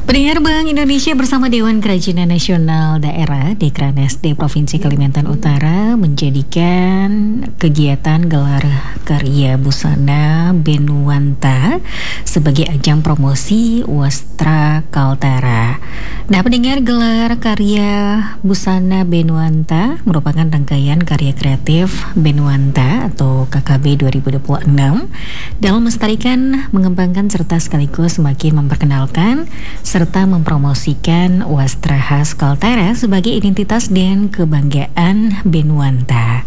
Pendengar Bank Indonesia bersama Dewan Kerajinan Nasional Daerah Dekranasda Provinsi Kalimantan Utara menjadikan kegiatan gelar karya busana Benuanta sebagai ajang promosi Wastra Kaltara. Nah, pendengar, gelar karya busana Benuanta merupakan rangkaian karya kreatif Benuanta atau KKB 2026 dalam melestarikan, mengembangkan serta sekaligus semakin memperkenalkan serta mempromosikan wastra khas Kaltara sebagai identitas dan kebanggaan Benuanta.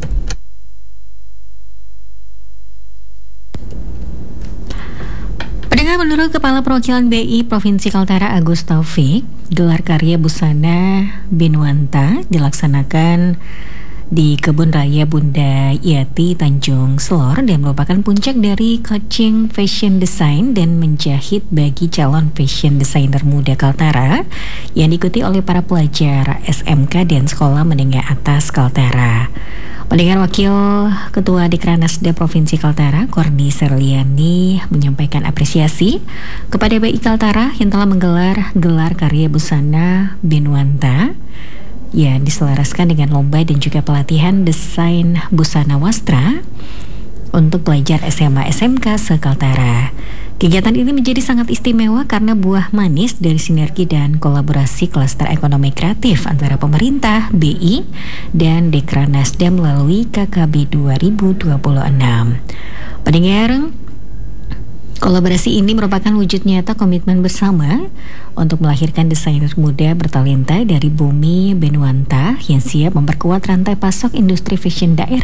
Pendengar, menurut Kepala Perwakilan BI Provinsi Kaltara Agus Taufik, gelar karya busana Benuanta dilaksanakan di Kebun Raya Bunda Yati, Tanjung Selor, dan merupakan puncak dari coaching fashion design dan menjahit bagi calon fashion designer muda Kaltara yang diikuti oleh para pelajar SMK dan Sekolah Menengah Atas Kaltara. Pendengar, Wakil Ketua Dekranasda Provinsi Kaltara, Korni Serliani, menyampaikan apresiasi kepada BI Kaltara yang telah menggelar gelar karya busana Benuanta yang diselaraskan dengan lomba dan juga pelatihan desain busana wastra untuk pelajar SMA SMK se-Kaltara. Kegiatan ini menjadi sangat istimewa karena buah manis dari sinergi dan kolaborasi klaster ekonomi kreatif antara pemerintah, BI, dan Dekranasda melalui KKB 2026. Pendengar, kolaborasi ini merupakan wujud nyata komitmen bersama untuk melahirkan desainer muda bertalenta dari bumi Benuanta yang siap memperkuat rantai pasok industri fashion daerah